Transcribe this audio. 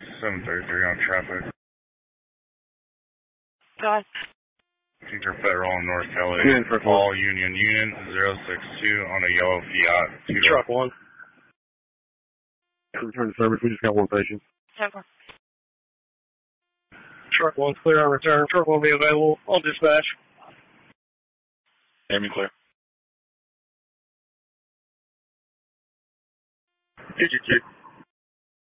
733 on traffic. Go ahead. Teacher Federal in North Kelly. All Union 062 on a yellow Fiat. Truck 1. Return to service. We just got one patient. Okay. Truck 1's clear on return. Truck 1 will be available on dispatch. Amy clear. Teacher 2.